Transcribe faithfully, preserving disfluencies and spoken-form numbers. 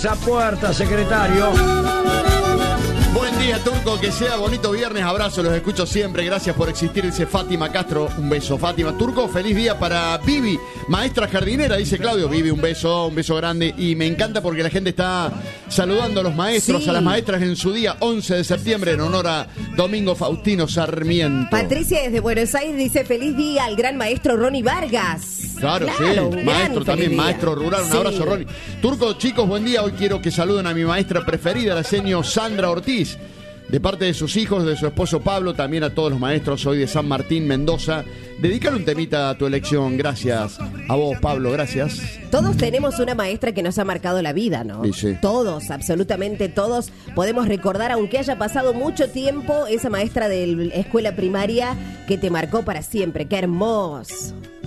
esa puerta, secretario. Buen día, Turco, que sea bonito viernes, abrazo, los escucho siempre, gracias por existir, dice Fátima Castro, un beso, Fátima. Turco, feliz día para Vivi, maestra jardinera, dice Claudio. Vivi, un beso, un beso grande, y me encanta porque la gente está saludando a los maestros, sí, a las maestras en su día, once de septiembre, en honor a Domingo Faustino Sarmiento. Patricia desde Buenos Aires dice, feliz día al gran maestro Ronnie Vargas. Claro, claro, sí, maestro también, día. Maestro rural, un sí. abrazo, Ronnie. Turco, chicos, buen día, hoy quiero que saluden a mi maestra preferida, la seño Sandra Ortiz, de parte de sus hijos, de su esposo Pablo, también a todos los maestros hoy de San Martín, Mendoza. Dedícale un temita a tu elección. Gracias a vos, Pablo, gracias. Todos tenemos una maestra que nos ha marcado la vida, ¿no? Sí, sí. Todos, absolutamente todos. Podemos recordar, aunque haya pasado mucho tiempo, esa maestra de la escuela primaria que te marcó para siempre. ¡Qué hermoso!